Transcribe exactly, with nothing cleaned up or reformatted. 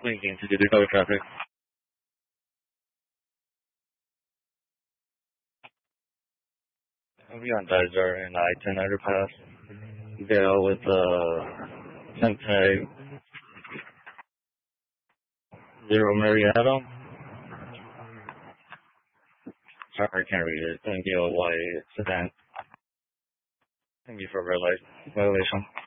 Linking to the recover traffic. We on Dizer and I ten underpass. Vale with uh Sensei Zero Marietta. Sorry, I can't read it. Thank you, Y sedan. Thank you for red light violation.